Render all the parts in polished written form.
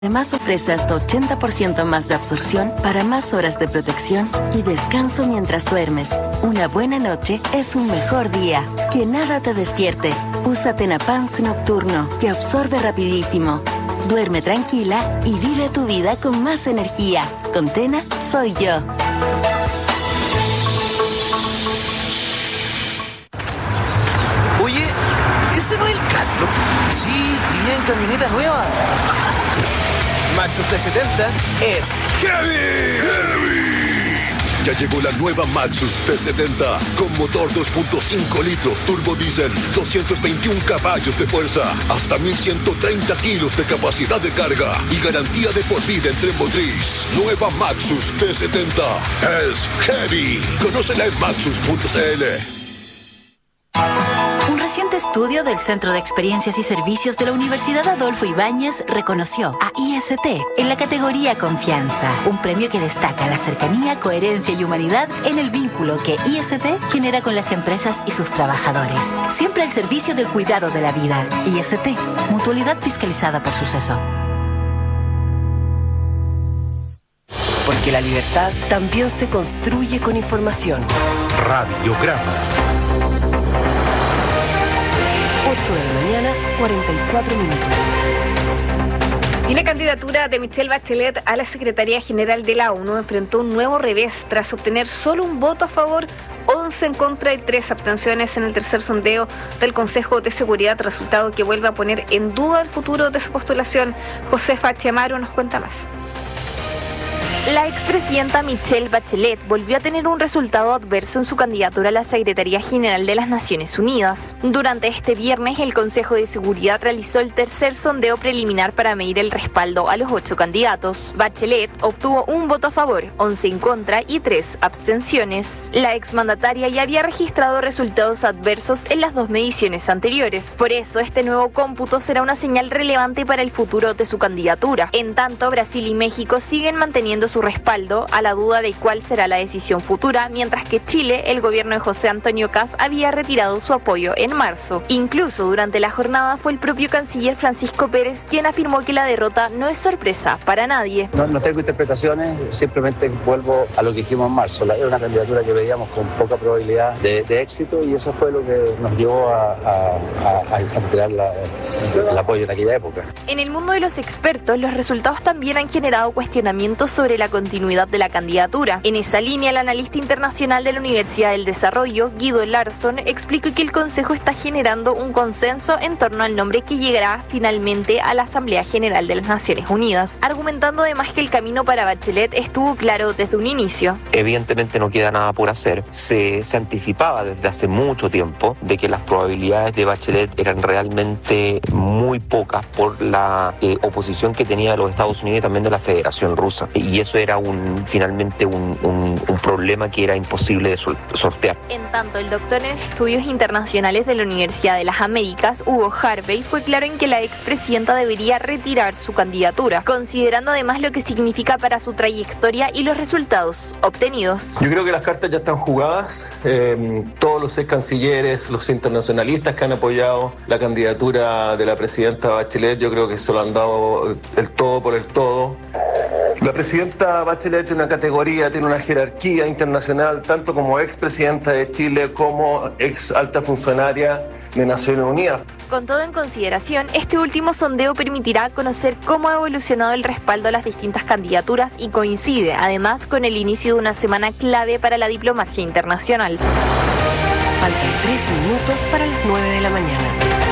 Además ofrece hasta 80% más de absorción para más horas de protección y descanso mientras duermes. Una buena noche es un mejor día. Que nada te despierte. Usa Tena Pants Nocturno, que absorbe rapidísimo. Duerme tranquila y vive tu vida con más energía. Con Tena, soy yo. Oye, ¿ese no es el Carlos? Sí, y viene en camioneta nueva. Maxus T70 es heavy. Ya llegó la nueva Maxus T70 con motor 2.5 litros turbo diésel, 221 caballos de fuerza, hasta 1130 kilos de capacidad de carga y garantía de por vida en tren motriz. Nueva Maxus T70 es heavy. Conócela en maxus.cl. Un reciente estudio del Centro de Experiencias y Servicios de la Universidad Adolfo Ibáñez reconoció a IST en la categoría Confianza, un premio que destaca la cercanía, coherencia y humanidad en el vínculo que IST genera con las empresas y sus trabajadores. Siempre al servicio del cuidado de la vida. IST, mutualidad fiscalizada por Suceso. Porque la libertad también se construye con información. Radiograma. 8 de la mañana, 44 minutos. Y la candidatura de Michelle Bachelet a la Secretaría General de la ONU enfrentó un nuevo revés tras obtener solo un voto a favor, 11 en contra y 3 abstenciones en el tercer sondeo del Consejo de Seguridad, resultado que vuelve a poner en duda el futuro de su postulación. Josefa Chiamaro nos cuenta más. La expresidenta Michelle Bachelet volvió a tener un resultado adverso en su candidatura a la Secretaría General de las Naciones Unidas. Durante este viernes, el Consejo de Seguridad realizó el tercer sondeo preliminar para medir el respaldo a los 8 candidatos. Bachelet obtuvo un voto a favor, 11 en contra y 3 abstenciones. La exmandataria ya había registrado resultados adversos en las 2 mediciones anteriores. Por eso, este nuevo cómputo será una señal relevante para el futuro de su candidatura. En tanto, Brasil y México siguen manteniendo su respaldo a la duda de cuál será la decisión futura, mientras que Chile, el gobierno de José Antonio Kast había retirado su apoyo en marzo. Incluso durante la jornada fue el propio canciller Francisco Pérez quien afirmó que la derrota no es sorpresa para nadie. No tengo interpretaciones, simplemente vuelvo a lo que dijimos en marzo. Era una candidatura que veíamos con poca probabilidad de éxito y eso fue lo que nos llevó a entregar el apoyo en aquella época. En el mundo de los expertos, los resultados también han generado cuestionamientos sobre la continuidad de la candidatura. En esa línea, el analista internacional de la Universidad del Desarrollo, Guido Larsson, explicó que el Consejo está generando un consenso en torno al nombre que llegará finalmente a la Asamblea General de las Naciones Unidas, argumentando además que el camino para Bachelet estuvo claro desde un inicio. Evidentemente no queda nada por hacer. Se anticipaba desde hace mucho tiempo de que las probabilidades de Bachelet eran realmente muy pocas por la oposición que tenía de los Estados Unidos y también de la Federación Rusa. Y eso era finalmente un problema que era imposible de sortear. En tanto, el doctor en estudios internacionales de la Universidad de las Américas, Hugo Harvey, fue claro en que la expresidenta debería retirar su candidatura, considerando además lo que significa para su trayectoria y los resultados obtenidos. Yo creo que las cartas ya están jugadas. Todos los ex cancilleres, los internacionalistas que han apoyado la candidatura de la presidenta Bachelet, yo creo que se lo han dado el todo por el todo. La presidenta Bachelet tiene una categoría, tiene una jerarquía internacional, tanto como expresidenta de Chile como ex alta funcionaria de Naciones Unidas. Con todo en consideración, este último sondeo permitirá conocer cómo ha evolucionado el respaldo a las distintas candidaturas y coincide además con el inicio de una semana clave para la diplomacia internacional. Faltan 3 minutos para las 9 de la mañana.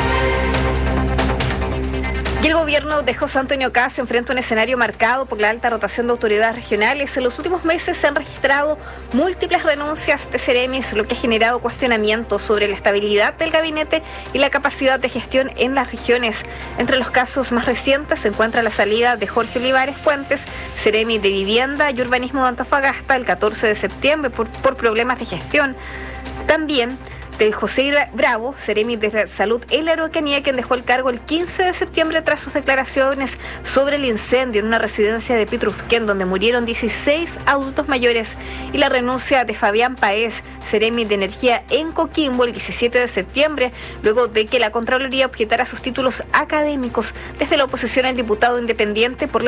Y el gobierno de José Antonio Kast se enfrenta a un escenario marcado por la alta rotación de autoridades regionales. En los últimos meses se han registrado múltiples renuncias de seremis, lo que ha generado cuestionamientos sobre la estabilidad del gabinete y la capacidad de gestión en las regiones. Entre los casos más recientes se encuentra la salida de Jorge Olivares Puentes, seremi de Vivienda y Urbanismo de Antofagasta, el 14 de septiembre por problemas de gestión. También de José Bravo, seremi de Salud en la Araucanía, quien dejó el cargo el 15 de septiembre tras sus declaraciones sobre el incendio en una residencia de Pitrufquén, donde murieron 16 adultos mayores, y la renuncia de Fabián Paez, seremi de Energía en Coquimbo, el 17 de septiembre, luego de que la Contraloría objetara sus títulos académicos. Desde la oposición, el diputado independiente por la